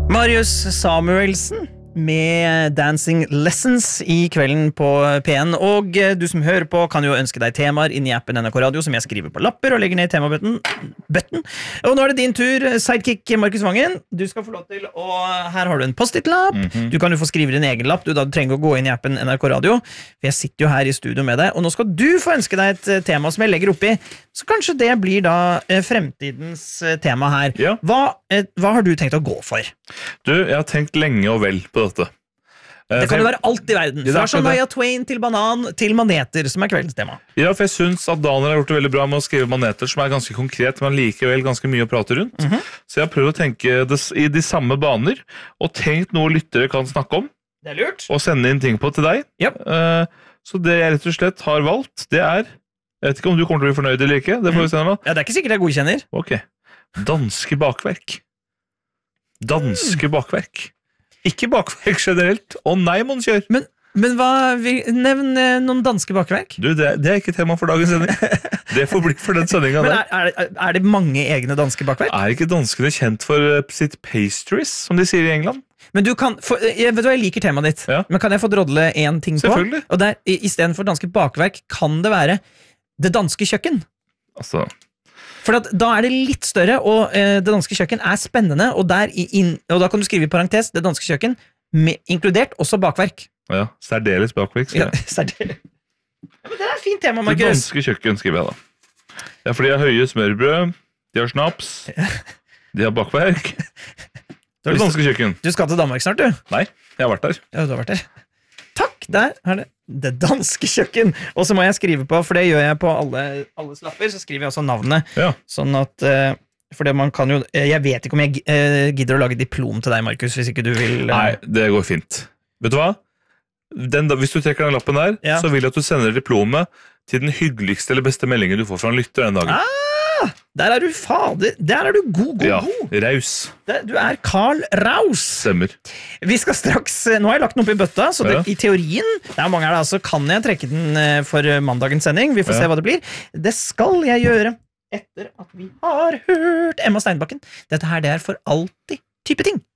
Marius Samuelsen med Dancing Lessons I kvelden på P1. Og du som hører på kan jo ønske deg temaer inn I appen NRK Radio, som jeg skriver på lapper og legger ned I temabøtten. Og nå det din tur, sidekick Markus Vangen. Du skal få lov til, og her har du en post-it-lapp. Du kan jo få skrive din egen lapp, du trenger å gå inn I appen NRK Radio. For jeg sitter jo her I studio med deg, og nå skal du få ønske deg et tema som jeg legger oppi. Så kanskje det blir da fremtidens tema her. Ja. Hva har du tenkt å gå for? Du, jeg har tenkt lenge og vel på dette. Det kan jo være alt I verden. Ja, Fra Shania Twain til banan til maneter, som kveldens tema. Ja, for jeg synes at Daniel har gjort det veldig bra med å skrive maneter som ganske konkret, men likevel ganske mye å prate rundt. Så jeg har prøvd å tenke I de samme baner, og tenkt noe lyttere kan snakke om. Det lurt. Og sende inn ting på til deg. Yep. Så det jeg rett og slett har valgt, det jeg vet ikke om du kommer til å bli fornøyd eller ikke, det får vi se nå. Ja, det ikke sikkert jeg godkjenner. Ok. Danske bakverk. Danske bakverk. Ikke bakverk generelt. Å nei, mon kjør. Men hva nevn noen danske bakverk? Du, det ikke tema for dagens sending. Det får bli for den sendingen Men der. er det mange egne danske bakverk? Ikke danskene kjent for sitt pastries, som de sier I England? Men du kan, jeg vet du, jeg liker temaet ditt. Ja. Men kan jeg få drodle en ting på? Selvfølgelig. Og der, I stedet for danske bakverk, kan det være det danske kjøkken? Altså... For da det litt større, og det danske kjøkken spennende, og da kan du skrive I parentes, det danske kjøkken, inkludert også bakverk. Ja, særdeles bakverk. Ja, særdeles. Ja, men det et fint tema, Markus. Det danske kjøkken skriver jeg da. Ja, for de har høye smørbrød, de har snaps, de har bakverk. Det danske kjøkken. Du skal til Danmark snart, du? Nei, jeg har vært der. Ja, du har vært der. Takk, der det danske kjøkken. Og så må jeg skrive på, for det gjør jeg på alle slapper, så skriver jeg også navnet. Ja. Sånn at, for det man kan jo, jeg vet ikke om jeg gidder å lage diplom til deg, Markus, hvis ikke du vil... Nei, det går fint. Vet du hva? Hvis du trekker den lappen der, så vil jeg at du sender diplomet til den hyggeligste eller beste meldingen du får fra en lytter den dagen. Der du fader, der du god. Ja, raus. Du Karl Raus. Stemmer. Vi skal straks, nå har jeg lagt den opp I bøtta, så I teorien, det mange her da, så kan jeg trekke den for mandagens sending. Vi får se hva det blir. Det skal jeg gjøre etter at vi har hørt Emma Steinbakken. Dette her, det for alltid type ting.